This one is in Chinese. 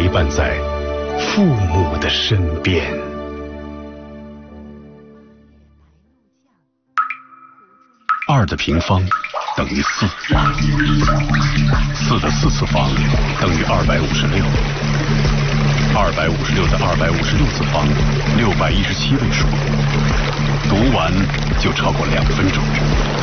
陪伴在父母的身边。2的平方等于4，4的4次方等于256，256的256次方617位数，读完就超过2分钟。